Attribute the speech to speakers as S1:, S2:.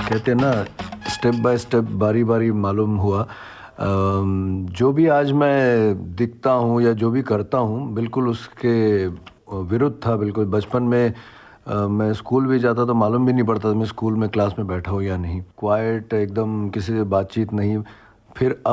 S1: कहते हैं ना, स्टेप बाय स्टेप बारी बारी मालूम हुआ। जो भी आज मैं दिखता हूँ या जो भी करता हूँ बिल्कुल उसके विरुद्ध था। बिल्कुल बचपन में मैं स्कूल भी जाता तो मालूम भी नहीं पड़ता था मैं स्कूल में क्लास में बैठा हूँ या नहीं। क्वाइट एकदम, किसी से बातचीत नहीं। फिर अब